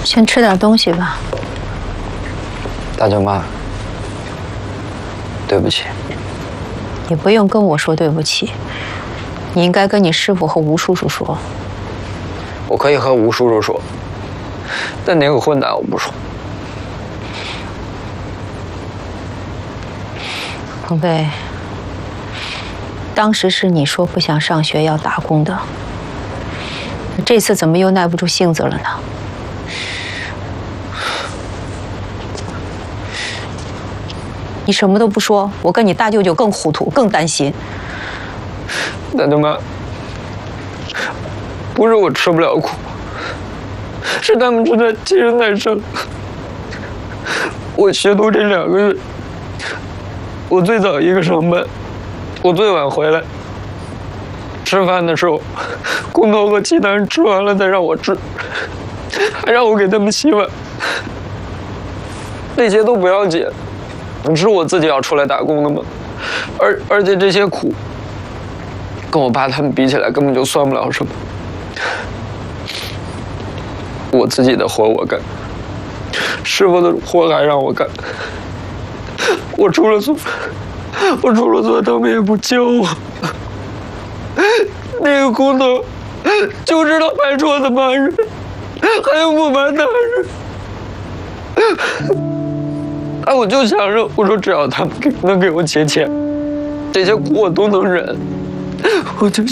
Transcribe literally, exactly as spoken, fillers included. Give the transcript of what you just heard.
先吃点东西吧。 大舅妈，对不起。 你不用跟我说对不起，你应该跟你师傅和吴叔叔说。 我可以和吴叔叔说，但那个混蛋我不说。 鹏飞，当时是你说不想上学要打工的，这次怎么又耐不住性子了呢？你什么都不说，我跟你大舅舅更糊涂，更担心。 大舅妈，不是我吃不了苦，是他们正在欺人太甚。我学徒这两个月，我最早一个上班，我最晚回来。吃饭的时候，工头和其他人吃完了再让我吃，还让我给他们洗碗。那些都不要紧。是我自己要出来打工的吗？而而且这些苦，跟我爸他们比起来，根本就算不了什么。我自己的活我干，师傅的活还让我干。我除了做，我除了做，他们也不教我。那个工头就知道拍桌子骂人，还有不瞒大人。哎，我就想着，我说只要他们给能给我结钱，这些苦我都能忍，我就。